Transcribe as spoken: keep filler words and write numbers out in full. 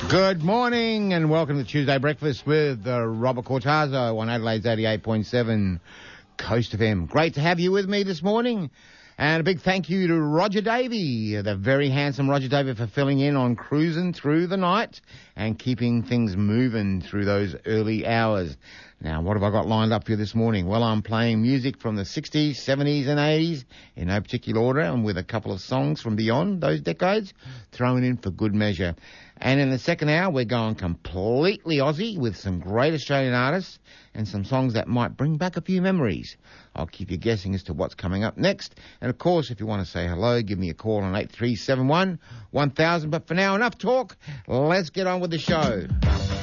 Good morning and welcome to Tuesday Breakfast with uh, Robert Cortazzo on Adelaide's eighty-eight point seven Coast F M. Great to have you with me this morning. And a big thank you to Roger Davey, the very handsome Roger Davey, for filling in on cruising through the night and keeping things moving through those early hours. Now, what have I got lined up for you this morning? Well, I'm playing music from the sixties, seventies and eighties in no particular order, and with a couple of songs from beyond those decades thrown in for good measure. And in the second hour, we're going completely Aussie with some great Australian artists and some songs that might bring back a few memories. I'll keep you guessing as to what's coming up next. And, of course, if you want to say hello, give me a call on eight three seven one, one thousand. But for now, enough talk. Let's get on with the show.